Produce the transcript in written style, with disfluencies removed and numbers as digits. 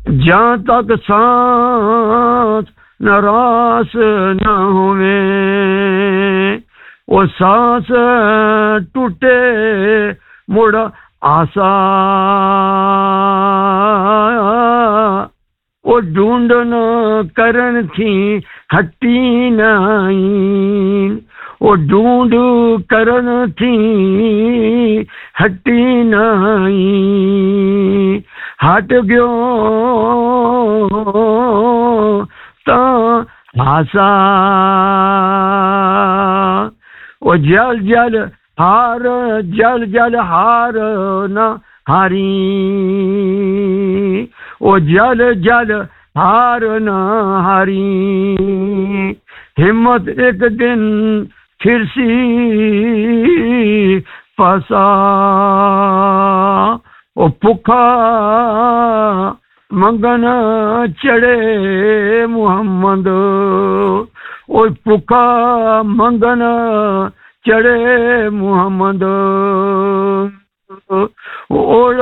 जहाँ तक सांस नारास न होवे, वो सांस टूटे मुड़ आशा, वो ढूंढन करन थी हटी नहीं, वो ढूंढ करन थी हटी नहीं, हट गयो ता आशा, वो जल जल हार, जल जल हार न हारी, वो जल जल हार न हारी, हिम्मत एक दिन फिर सी फसा, वो भुखा मंगन चढ़े मुहम्मद, वो भुखा मंगन चढ़े मुहम्मद,